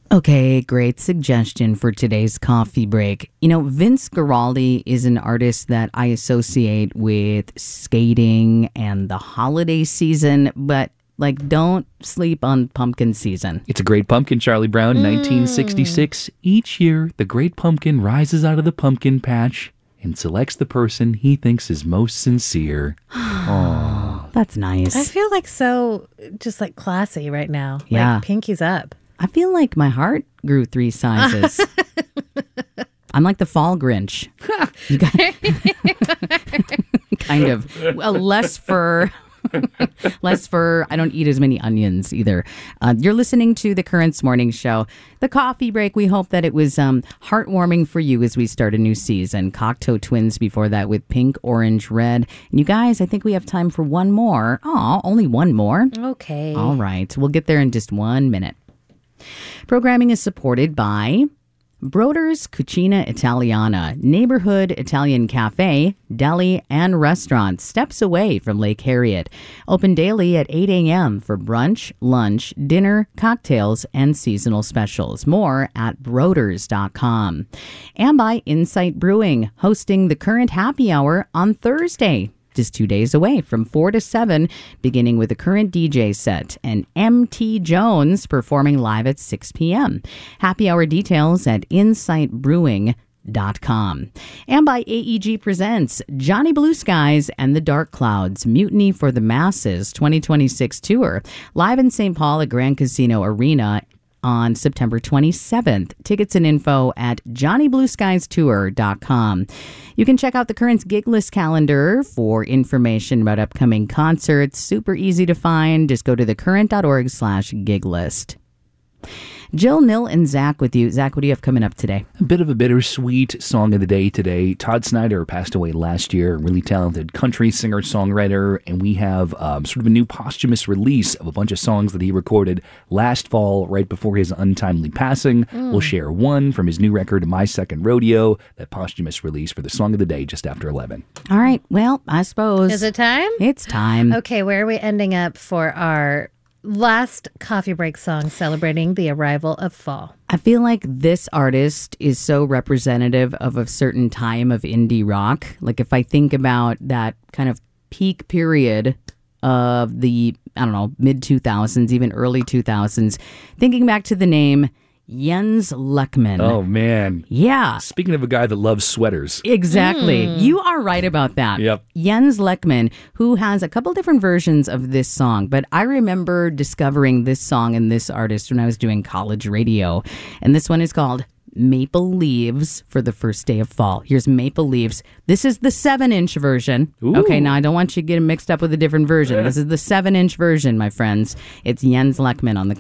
Okay, great suggestion for today's coffee break. Vince Guaraldi is an artist that I associate with skating and the holiday season, but don't sleep on pumpkin season. It's a great pumpkin, Charlie Brown, 1966. Each year, the great pumpkin rises out of the pumpkin patch and selects the person he thinks is most sincere. Aww. That's nice. I feel so just classy right now. Yeah. Pinkies up. I feel like my heart grew 3 sizes. I'm like the fall Grinch. You got kind of. Well, less fur. Less fur. I don't eat as many onions either. You're listening to the Currents Morning Show. The coffee break, we hope that it was heartwarming for you as we start a new season. Cocteau Twins before that with Pink, Orange, Red. And you guys, I think we have time for one more. Oh, only one more? Okay. All right. We'll get there in just 1 minute. Programming is supported by Broder's Cucina Italiana, neighborhood Italian cafe, deli, and restaurant steps away from Lake Harriet. Open daily at 8 a.m. for brunch, lunch, dinner, cocktails, and seasonal specials. More at broders.com. And by Insight Brewing, hosting the Current Happy Hour on Thursday. Just 2 days away from 4 to 7, beginning with a Current DJ set and MT Jones performing live at 6 p.m. Happy hour details at insightbrewing.com. And by AEG Presents Johnny Blue Skies and the Dark Clouds Mutiny for the Masses 2026 tour, live in St. Paul at Grand Casino Arena on September 27th. Tickets and info at johnnyblueskiestour.com. You can check out the Current's gig list calendar for information about upcoming concerts. Super easy to find. Just go to thecurrent.org/gig list. Jill, Nil, and Zach with you. Zach, what do you have coming up today? A bit of a bittersweet song of the day today. Todd Snyder passed away last year, a really talented country singer-songwriter, and we have sort of a new posthumous release of a bunch of songs that he recorded last fall, right before his untimely passing. We'll share one from his new record, My Second Rodeo, that posthumous release for the song of the day just after 11. All right, well, I suppose. Is it time? It's time. Okay, where are we ending up for our last coffee break song celebrating the arrival of fall? I feel like this artist is so representative of a certain time of indie rock. If I think about that kind of peak period of the, mid-2000s, even early 2000s, thinking back to the name Jens Lekman. Oh, man. Yeah. Speaking of a guy that loves sweaters. Exactly. You are right about that. Yep. Jens Lekman, who has a couple different versions of this song, but I remember discovering this song and this artist when I was doing college radio. And this one is called Maple Leaves for the First Day of Fall. Here's Maple Leaves. This is the 7-inch version. Ooh. Okay, now I don't want you to get mixed up with a different version. This is the 7-inch version, my friends. It's Jens Lekman on the